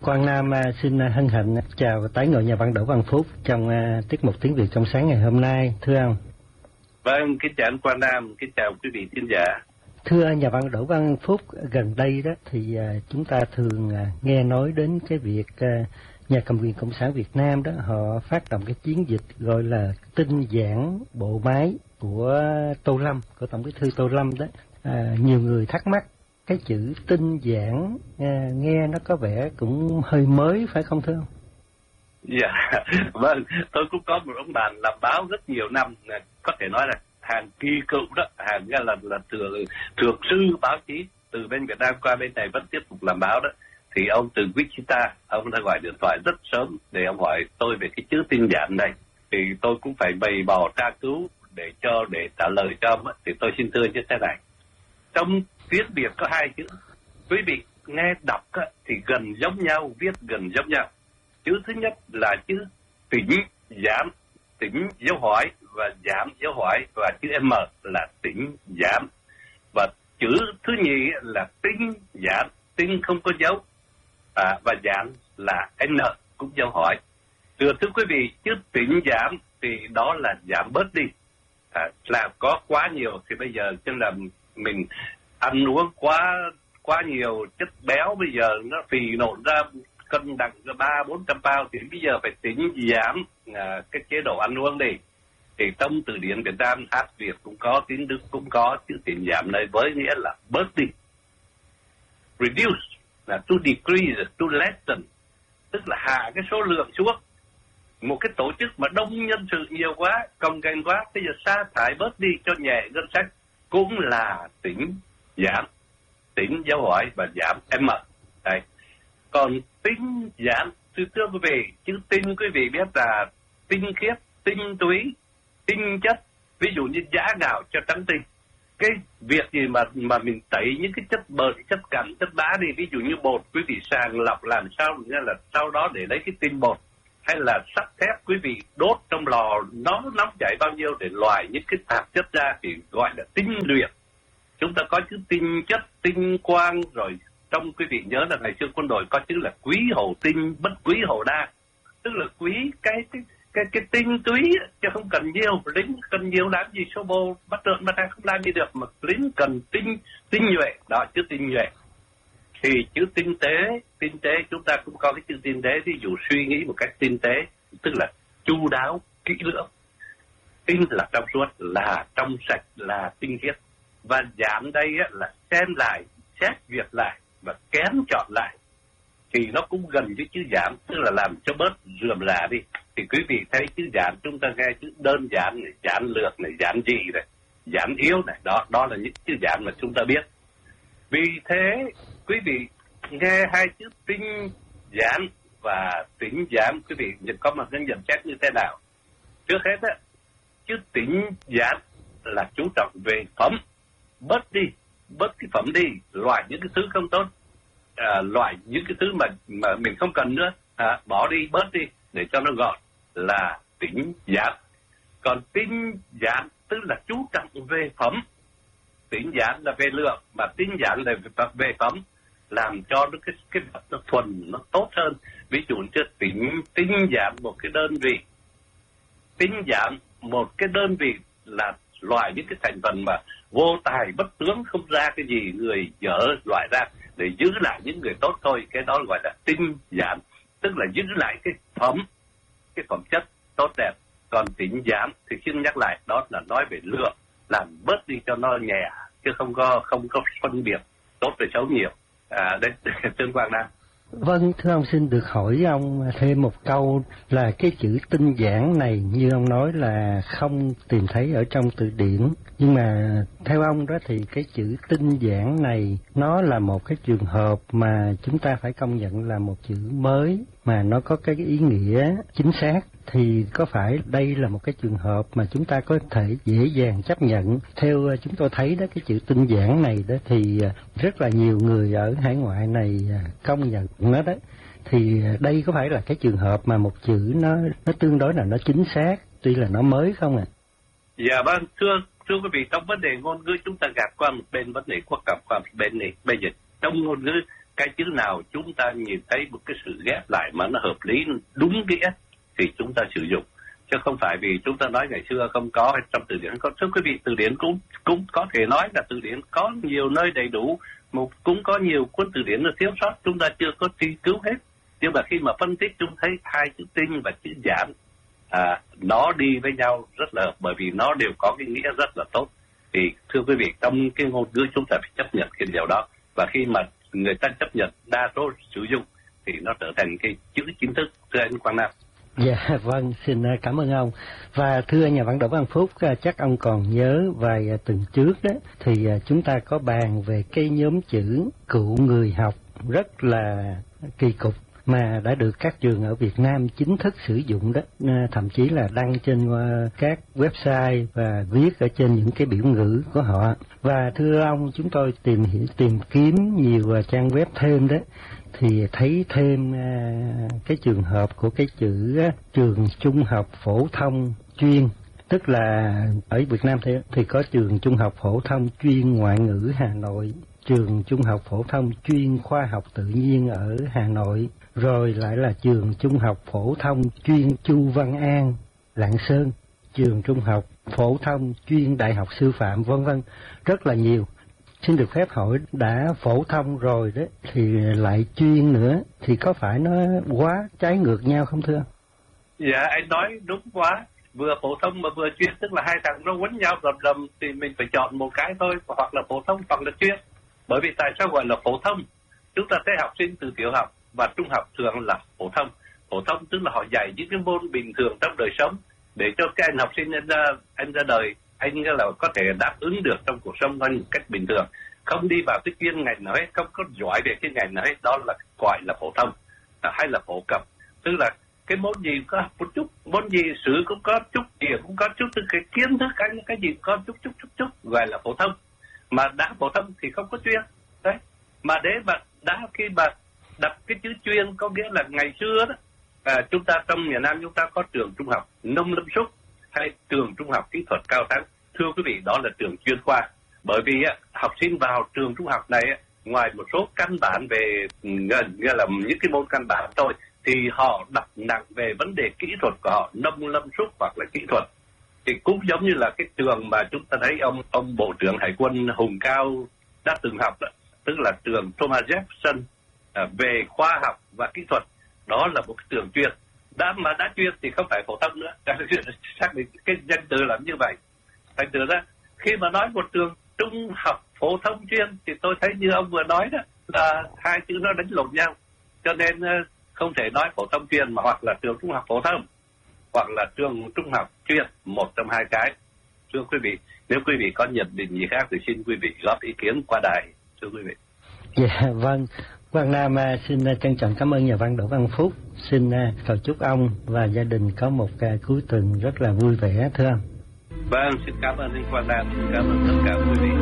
Quang Nam xin hân hạnh chào tái ngộ nhà văn Đỗ Văn Phúc trong tiết mục Tiếng Việt trong sáng ngày hôm nay, thưa ông. Vâng, kính chào anh Quang Nam, kính chào quý vị khán giả. Thưa nhà văn Đỗ Văn Phúc, gần đây đó thì chúng ta thường nghe nói đến cái việc nhà cầm quyền Cộng sản Việt Nam đó họ phát động cái chiến dịch gọi là tinh giản bộ máy của Tô Lâm, của Tổng Bí thư Tô Lâm đó. Nhiều người thắc mắc cái chữ tinh giản nghe nó có vẻ cũng hơi mới phải không thưa ông? Dạ, vâng, tôi cũng có một ông bạn làm báo rất nhiều năm, có thể nói là hàng kỳ cựu đó, hàng là thượng sư báo chí từ bên Việt Nam qua bên này vẫn tiếp tục làm báo đó. Thì ông từ Wichita, ông đã gọi điện thoại rất sớm để ông hỏi tôi về cái chữ tinh giản này. Thì tôi cũng phải bày bỏ tra cứu để trả lời cho ông. Thì tôi xin thưa như thế này. Trong tiếng Việt có hai chữ, quý vị nghe đọc thì gần giống nhau, viết gần giống nhau. Chữ thứ nhất là chữ tỉnh giảm, tỉnh dấu hỏi và giảm dấu hỏi, và chữ M là tỉnh giảm. Và chữ thứ nhì là tinh giảm, tinh không có dấu, và giảm là N cũng dấu hỏi. Thưa quý vị, chữ tỉnh giảm thì đó là giảm bớt đi. Là có quá nhiều thì bây giờ chân là mình ăn uống quá nhiều chất béo, bây giờ nó phì nộn ra cân nặng 300-400 pound, thì bây giờ phải tính giảm cái chế độ ăn uống đi. Thì trong từ điển Việt Nam, Hát Việt cũng có, tiếng Đức cũng có chữ tính giảm này với nghĩa là bớt đi. Reduce là to decrease, to lessen, tức là hạ cái số lượng xuống. Một cái tổ chức mà đông nhân sự nhiều quá, cồng kềnh quá, bây giờ sa thải bớt đi cho nhẹ ngân sách, cũng là tính giảm, tính dấu hỏi và giảm M. Đây. Còn tinh giảm, thưa quý vị, chữ tinh quý vị biết là tinh khiết, tinh túy, tinh chất. Ví dụ như giã gạo cho trắng tinh. Cái việc gì mà mình tẩy những cái chất bợn, chất cặn, chất bã đi, ví dụ như bột, quý vị sàng lọc làm sao nghĩa là sau đó để lấy cái tinh bột, hay là sắt thép quý vị đốt trong lò nó nóng chảy bao nhiêu để loại những cái tạp chất ra thì gọi là tinh luyện. Chúng ta có chữ tinh chất, tinh quang, rồi trong quý vị nhớ là ngày xưa quân đội có chữ là quý hồ tinh, bất quý hồ đa, tức là quý cái tinh túy, chứ không cần nhiều. Lính cần nhiều làm gì, số bô bắt trợn bắt ra không làm gì được, mà lính cần tinh nhuệ, đó chữ tinh nhuệ. Thì chữ tinh tế chúng ta cũng có cái chữ tinh tế, ví dụ suy nghĩ một cách tinh tế, tức là chu đáo, kỹ lưỡng. Tinh là trong suốt, là trong sạch, là tinh khiết. Và giảm đây là xem lại, xét duyệt lại và kén chọn lại. Thì nó cũng gần với chữ giảm, tức là làm cho bớt rườm rà đi. Thì quý vị thấy chữ giảm, chúng ta nghe chữ đơn giản này, giản lược này, giản dị này, giản yếu này, đó là những chữ giảm mà chúng ta biết. Vì thế quý vị nghe hai chữ tinh giảm và tỉnh giảm, quý vị có một cái nhận xét như thế nào? Trước hết chữ tỉnh giảm là chú trọng về phẩm, bớt cái phẩm đi, loại những cái thứ không tốt, loại những cái thứ mà mình không cần nữa, bỏ đi, bớt đi để cho nó gọn, là tỉnh giảm. Còn tinh giảm tức là chú trọng về phẩm, tinh giảm là về lượng, mà tinh giảm là về phẩm, làm cho cái vật nó thuần, nó tốt hơn. Ví dụ như tinh giảm một cái đơn vị, tinh giảm một cái đơn vị là loại những cái thành phần mà vô tài bất tướng, không ra cái gì, người dở loại ra để giữ lại những người tốt thôi. Cái đó gọi là tinh giảm, tức là giữ lại cái phẩm chất tốt đẹp. Còn tỉnh giảm thì xin nhắc lại, đó là nói về lượng, làm bớt đi cho nó nhẹ, chứ không có phân biệt tốt và xấu nhiều. Đấy, Trương Quang Nam. Vâng, thưa ông, xin được hỏi ông thêm một câu là cái chữ tinh giản này như ông nói là không tìm thấy ở trong từ điển, nhưng mà theo ông đó thì cái chữ tinh giản này nó là một cái trường hợp mà chúng ta phải công nhận là một chữ mới mà nó có cái ý nghĩa chính xác, thì có phải đây là một cái trường hợp mà chúng ta có thể dễ dàng chấp nhận? Theo chúng tôi thấy đó, cái chữ tinh giản này đó thì rất là nhiều người ở hải ngoại này công nhận nó đó, thì đây có phải là cái trường hợp mà một chữ nó tương đối là nó chính xác, tuy là nó mới không ạ? Dạ vâng, thưa quý vị, trong vấn đề ngôn ngữ chúng ta gạt qua một bên vấn đề quốc cảm qua một bên này. Bây giờ trong ngôn ngữ cái chữ nào chúng ta nhìn thấy một cái sự ghép lại mà nó hợp lý, đúng nghĩa thì chúng ta sử dụng. Chứ không phải vì chúng ta nói ngày xưa không có hay trong từ điển có. Thưa quý vị, từ điển cũng có thể nói là từ điển có nhiều nơi đầy đủ, cũng có nhiều cuốn từ điển nó thiếu sót, chúng ta chưa có truy cứu hết. Nhưng mà khi mà phân tích chúng thấy hai chữ tinh và chữ giản nó đi với nhau rất là hợp, bởi vì nó đều có cái nghĩa rất là tốt. Thì thưa quý vị, trong cái ngôn ngữ chúng ta phải chấp nhận cái điều đó, và khi mà người ta chấp nhận đa số sử dụng thì nó trở thành cái chữ chính thức. Thưa anh Quang Nam. Dạ vâng, xin cảm ơn ông. Và thưa nhà văn Đỗ Văn Phúc, chắc ông còn nhớ vài tuần trước đó thì chúng ta có bàn về cái nhóm chữ cựu người học rất là kỳ cục mà đã được các trường ở Việt Nam chính thức sử dụng đó, thậm chí là đăng trên các website và viết ở trên những cái biểu ngữ của họ. Và thưa ông, chúng tôi tìm kiếm nhiều trang web thêm đó thì thấy thêm cái trường hợp của cái chữ trường trung học phổ thông chuyên, tức là ở Việt Nam thì có trường trung học phổ thông chuyên ngoại ngữ Hà Nội, trường trung học phổ thông chuyên khoa học tự nhiên ở Hà Nội, rồi lại là trường trung học phổ thông chuyên Chu Văn An, Lạng Sơn, trường trung học phổ thông chuyên Đại học Sư phạm, vân vân, rất là nhiều. Xin được phép hỏi, đã phổ thông rồi đấy thì lại chuyên nữa, thì có phải nó quá trái ngược nhau không thưa? Dạ, anh nói đúng quá. Vừa phổ thông mà vừa chuyên, tức là hai thằng nó quấn nhau rầm thì mình phải chọn một cái thôi, hoặc là phổ thông hoặc là chuyên. Bởi vì tại sao gọi là phổ thông? Chúng ta thấy học sinh từ tiểu học và trung học thường là phổ thông. Phổ thông tức là họ dạy những cái môn bình thường trong đời sống để cho các anh học sinh anh ra đời, anh là có thể đáp ứng được trong cuộc sống một cách bình thường, không đi vào cái chuyên ngành nào hết, không có giỏi về cái ngành nào hết. Đó là gọi là phổ thông, hay là phổ cập, tức là cái môn gì có một chút, môn gì sử cũng có chút, địa cũng có chút, cái kiến thức cái gì có chút gọi là phổ thông. Mà đã phổ thông thì không có chuyên đấy. Mà để mà đã khi mà đặt cái chữ chuyên có nghĩa là ngày xưa đó chúng ta trong miền Nam chúng ta có trường trung học nông lâm súc hay trường trung học kỹ thuật Cao Thắng. Thưa quý vị, đó là trường chuyên khoa. Bởi vì học sinh vào trường trung học này ngoài một số căn bản về nghĩa là những cái môn căn bản thôi, thì họ đặt nặng về vấn đề kỹ thuật của họ, nông lâm súc hoặc là kỹ thuật. Thì cũng giống như là cái trường mà chúng ta thấy ông Bộ trưởng Hải quân Hùng Cao đã từng học đó, tức là trường Thomas Jefferson về khoa học và kỹ thuật. Đó là một cái trường chuyên. Đã chuyên thì không phải phổ thông nữa. Xác định cái danh từ là như vậy. Thành từ ra khi mà nói một trường trung học phổ thông chuyên thì tôi thấy như ông vừa nói đó là hai chữ nó đánh lộn nhau. Cho nên không thể nói phổ thông chuyên mà hoặc là trường trung học phổ thông hoặc là trường trung học chuyên, một trong hai cái. Thưa quý vị, nếu quý vị có nhận định gì khác thì xin quý vị góp ý kiến qua đài. Thưa quý vị. Dạ vâng, Quang Nam xin trân trọng cảm ơn nhà văn Đỗ Văn Phúc. Xin cầu chúc ông và gia đình có một cuối tuần rất là vui vẻ thưa ông. Vâng, xin cảm ơn anh Quang Nam, xin cảm ơn tất cả quý vị.